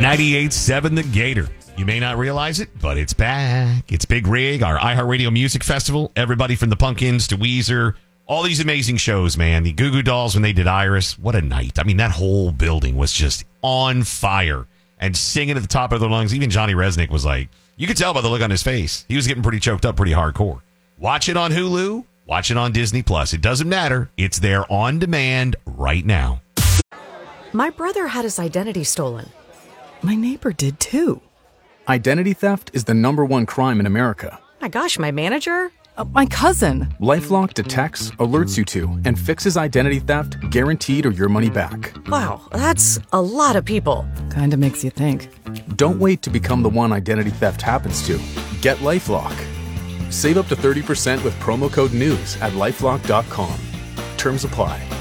98.7 The Gator. You may not realize it, but it's back. It's Big Rig, our iHeartRadio Music Festival. Everybody from the Pumpkins to Weezer, all these amazing shows, man. The Goo Goo Dolls when they did Iris. What a night. I mean, that whole building was just on fire and singing at the top of their lungs. Even Johnny Resnick was like, you could tell by the look on his face. He was getting pretty choked up, pretty hardcore. Watch it on Hulu. Watch it on Disney+. It doesn't matter. It's there on demand right now. My brother had his identity stolen. My neighbor did too. Identity theft is the #1 crime in America. My gosh, my manager? My cousin. LifeLock detects, alerts you to, and fixes identity theft guaranteed or your money back. Wow, that's a lot of people. Kinda makes you think. Don't wait to become the one identity theft happens to. Get LifeLock. Save up to 30% with promo code NEWS at LifeLock.com. Terms apply.